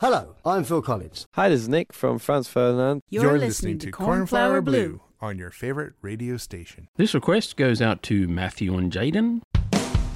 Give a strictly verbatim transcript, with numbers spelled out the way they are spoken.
Hello, I'm Phil Collins. Hi, this is Nick from Franz Ferdinand. You're, You're listening to Cornflower Blue on your favorite radio station. This request goes out to Matthew and Jaden.